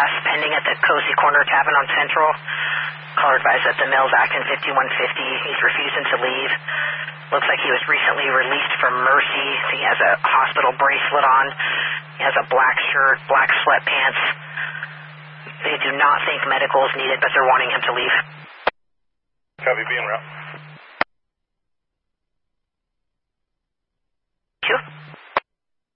pending at the Cozy Corner Tavern on Central. Caller advised that the male's acting 5150. He's refusing to leave. Looks like he was recently released from Mercy. He has a hospital bracelet on. He has a black shirt, black sweatpants. They do not think medical is needed, but they're wanting him to leave. Copy, be en route.